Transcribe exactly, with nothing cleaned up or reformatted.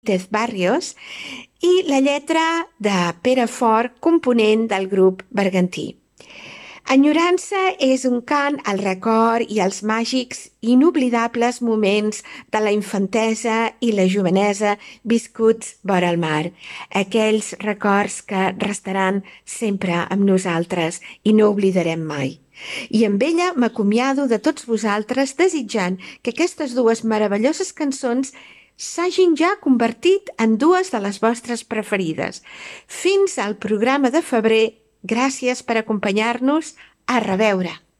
Tez Barrios, i la lletra de Pere Fort, component del grup Bergantí. Enyorança és un cant al record i als màgics inoblidables moments de la infantesa i la jovenesa viscuts vora el mar. Aquells records que restaran sempre amb nosaltres i no oblidarem mai. I amb ella m'acomiado de tots vosaltres desitjant que aquestes dues meravelloses cançons s'hagin ja convertit en dues de les vostres preferides. Fins al programa de febrer, gràcies per acompanyar-nos. A reveure!